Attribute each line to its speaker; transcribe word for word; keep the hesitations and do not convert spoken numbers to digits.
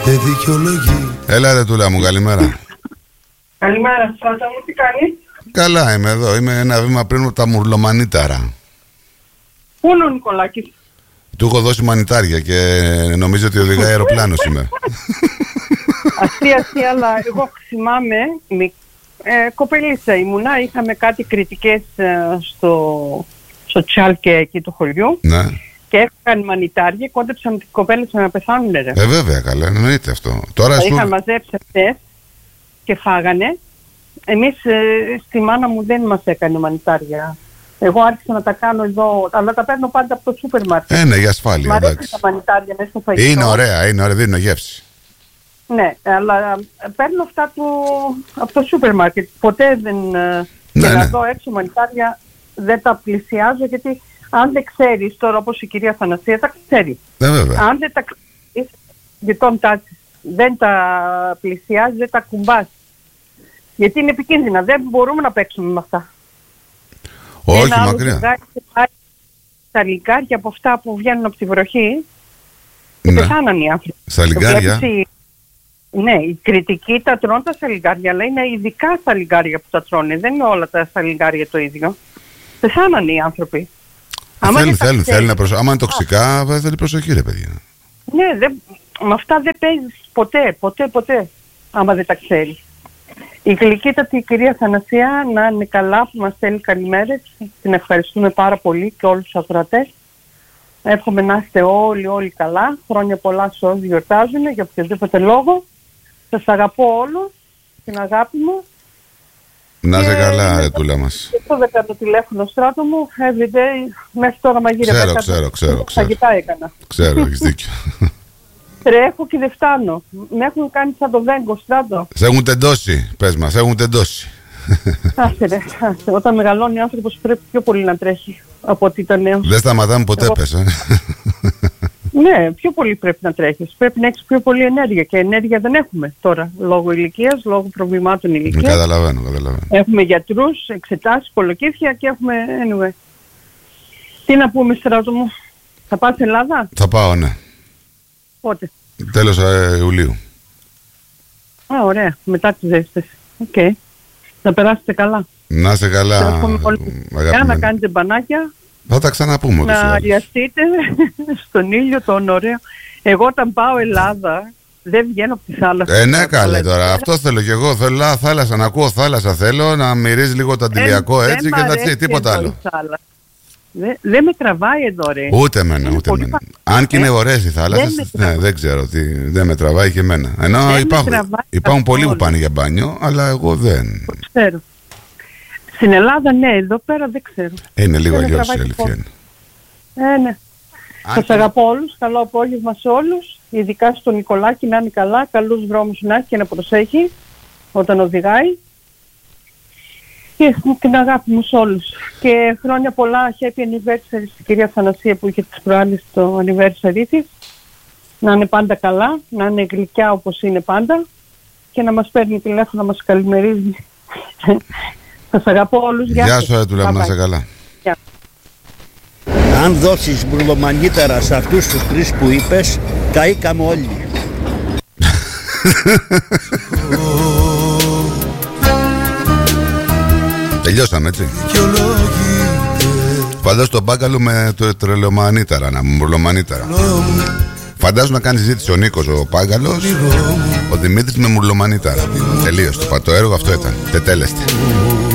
Speaker 1: και δικαιολογεί.
Speaker 2: Έλα ρε Τούλα μου, καλημέρα.
Speaker 3: Καλημέρα, Στράτα μου, τι κάνεις?
Speaker 2: Καλά, είμαι εδώ, είμαι ένα βήμα πριν από τα μουρλομανίταρα.
Speaker 3: Πού είναι ο Νικολάκης?
Speaker 2: Του έχω δώσει μανιτάρια και νομίζω ότι οδηγάει αεροπλάνο σήμερα.
Speaker 3: Αστεία, αστεία, αλλά εγώ θυμάμαι, ε, κοπελίτσα ήμουνα, είχαμε κάτι κριτικές ε, στο, στο Τσάλκε εκεί του χωριού.
Speaker 2: Ναι.
Speaker 3: Και έφυγαν μανιτάρια, κόντεψαν τις κοπέλες να πεθάνουν, ρε.
Speaker 2: Ε, βέβαια, καλά, εννοείται αυτό. Τώρα
Speaker 3: τα
Speaker 2: σου...
Speaker 3: είχαν μαζέψει αυτές και φάγανε. Εμείς ε, στη μάνα μου δεν μας έκανε μανιτάρια. Εγώ άρχισα να τα κάνω εδώ, αλλά τα παίρνω πάντα από το σούπερ μάρκετ.
Speaker 2: Ε, ναι, για ασφάλεια, εντάξει.
Speaker 3: Μ' αρέσουν τα μανιτάρια μέσα στο φαγητό.
Speaker 2: Είναι ωραία, είναι ωραία, δίνω γεύση.
Speaker 3: Ναι, αλλά παίρνω αυτά του, από το σούπερ μάρκετ. Ποτέ δεν...
Speaker 2: Ναι,
Speaker 3: και
Speaker 2: ναι.
Speaker 3: να δω έξω μανιτάρια δεν τα πλησιάζω, γιατί αν δεν ξέρεις τώρα, όπως η κυρία Θανασία τα ξέρει.
Speaker 2: Ναι, βέβαια.
Speaker 3: Αν δεν τα ξέρεις, γειτόν τάσεις, δεν τα πλησιάζεις, δεν τα κουμπάς. Γιατί είναι επικίνδυνα, δεν μπορούμε να παίξουμε με αυτά.
Speaker 2: Όχι,
Speaker 3: ένα
Speaker 2: μακριά.
Speaker 3: Τα λιγκάρια από αυτά που βγαίνουν από τη βροχή, και
Speaker 2: Ναι.
Speaker 3: πεθάναν οι άνθρωποι.
Speaker 2: Στα λιγκάρια.
Speaker 3: Το βλέπεις, ναι, οι κριτικοί τα τρώνε τα σαλιγκάρια, αλλά είναι ειδικά σαλιγκάρια που τα τρώνε. Δεν είναι όλα τα σαλιγκάρια το ίδιο. Πεθάνανε οι άνθρωποι. Άμα
Speaker 2: Θέλει,
Speaker 3: δεν τα
Speaker 2: θέλει,
Speaker 3: ξέρεις-
Speaker 2: θέλει να προσ... Άμα είναι τοξικά, βέβαια θέλει προσοχή, ρε παιδιά.
Speaker 3: Ναι, δεν, με αυτά δεν παίζεις ποτέ, ποτέ, ποτέ, άμα δεν τα ξέρεις. Η γλυκύτατη κυρία Θανασία να είναι καλά, που μας στέλνει καλημέρες. Την ευχαριστούμε πάρα πολύ και όλους τους ακροατές. Εύχομαι να είστε όλοι, όλοι καλά. Χρόνια πολλά σε όσους γιορτάζουν, για οποιοδήποτε λόγο. Σας αγαπώ όλους, την αγάπη μου.
Speaker 2: Να είσαι
Speaker 3: Και-
Speaker 2: καλά, ρε Τούλα μας.
Speaker 3: Και το δέκατο τηλέφωνο, Στράτο μου, everyday, μέχρι τώρα μαγείρευα.
Speaker 2: Ξέρω,
Speaker 3: κάτι.
Speaker 2: ξέρω, ξέρω, ξέρω.
Speaker 3: Φαγητά έκανα.
Speaker 2: Ξέρω, έχεις δίκιο.
Speaker 3: Τρέχω και δεν φτάνω. Με έχουν κάνει σαν το βέγκο, Στράτο.
Speaker 2: Σε έχουν τεντώσει, πες μας, σε έχουν τεντώσει.
Speaker 3: Άσε ρε, άσε. Όταν μεγαλώνει ο άνθρωπος πρέπει πιο πολύ να τρέχει από ότι ήταν νέος.
Speaker 2: Δεν σταματάμε ποτέ,
Speaker 3: Εγώ-
Speaker 2: πες, ε.
Speaker 3: Ναι, πιο πολύ πρέπει να τρέχεις. Πρέπει να έχεις πιο πολύ ενέργεια και ενέργεια δεν έχουμε τώρα. Λόγω ηλικίας, λόγω προβλημάτων ηλικίας.
Speaker 2: Καταλαβαίνω, καταλαβαίνω.
Speaker 3: Έχουμε γιατρούς, εξετάσεις, κολοκύθια και έχουμε anyway. Τι να πούμε, Στράτο μου, θα πας Ελλάδα,
Speaker 2: Θα πάω, ναι.
Speaker 3: πότε?
Speaker 2: Τέλος ε, Ιουλίου.
Speaker 3: Α, ωραία, μετά τις ζέστες. Οκ. Okay. Να περάσετε καλά.
Speaker 2: Να είσαι καλά,
Speaker 3: Θα έχουμε πολύ- να
Speaker 2: αγαπημένη.
Speaker 3: κάνετε μπανάκια,
Speaker 2: Θα τα ξαναπούμε ούτως ή
Speaker 3: να
Speaker 2: άλλως.
Speaker 3: αριαστείτε στον ήλιο τον ωραίο. Εγώ όταν πάω Ελλάδα δεν βγαίνω από τη θάλασσα.
Speaker 2: Ε, ναι, καλέ
Speaker 3: Αλλά-
Speaker 2: τώρα. Αυτό θέλω κι εγώ. Θέλω α, θάλασσα, να ακούω θάλασσα. Θέλω να μυρίζει λίγο το αντιλιακό
Speaker 3: Δεν-
Speaker 2: έτσι
Speaker 3: δεν
Speaker 2: και
Speaker 3: μ'
Speaker 2: να τσι,
Speaker 3: αρέσει
Speaker 2: τίποτα
Speaker 3: εδώ
Speaker 2: άλλο.
Speaker 3: η θάλασσα. Δεν, δεν με τραβάει εδώ, ρε.
Speaker 2: Ούτε εμένα,
Speaker 3: Είναι
Speaker 2: ούτε
Speaker 3: πολύ
Speaker 2: εμένα.
Speaker 3: βα-
Speaker 2: Αν και είναι
Speaker 3: Ε,
Speaker 2: ωραίες οι
Speaker 3: δεν
Speaker 2: θάλασσες,
Speaker 3: με
Speaker 2: ναι,
Speaker 3: τραβάει.
Speaker 2: δεν ξέρω τι. Δεν με τραβάει και εμένα. Ενώ
Speaker 3: με
Speaker 2: υπάρχουν,
Speaker 3: τραβάει
Speaker 2: υπάρχουν πολλοί που
Speaker 3: καθόλου.
Speaker 2: πάνε για μπάνιο, αλλά εγώ δεν.
Speaker 3: Ξέρω. Στην Ελλάδα, ναι, εδώ πέρα δεν ξέρω.
Speaker 2: Είναι λίγο
Speaker 3: Δεν με
Speaker 2: αλλιώς η
Speaker 3: τραβάει
Speaker 2: αλήθεια
Speaker 3: καθόλου.
Speaker 2: είναι.
Speaker 3: Ε, ναι.
Speaker 2: Αν
Speaker 3: Σας
Speaker 2: και-
Speaker 3: αγαπώ όλους. Καλό απόγευμα σε όλους. Ειδικά στον Νικολάκη να είναι καλά. Καλούς δρόμους να έχει και να προσέχει όταν οδηγάει. Και την αγάπη μου σε όλους. Και χρόνια πολλά, happy anniversary στην κυρία Θανασία που είχε τις προάλλες το anniversary της. Να είναι πάντα καλά, να είναι γλυκιά όπως είναι πάντα και να μας παίρνει τηλέφωνο, να μας καλημερίζει. Σας αγαπώ όλους.
Speaker 2: Γεια
Speaker 3: σας.
Speaker 2: σου, ρε Τούλα, να
Speaker 3: Bye
Speaker 2: είσαι
Speaker 3: bye.
Speaker 2: καλά.
Speaker 3: Γεια.
Speaker 4: Αν δώσεις μπουρλομανίτερα σε αυτούς τους τρεις που είπες, καήκαμε όλοι.
Speaker 2: Τελειώσαμε, έτσι. Φαντάζομαι τον μπάγκαλο με το τρελομανίταρα, να μουρλομανίταρα. Φαντάζομαι να κάνει ζήτηση ο Νίκος ο Πάγκαλος, ο Δημήτρης με μουρλομανίταρα. Τελείωσε. Το έργο αυτό ήταν. Τετέλεστε.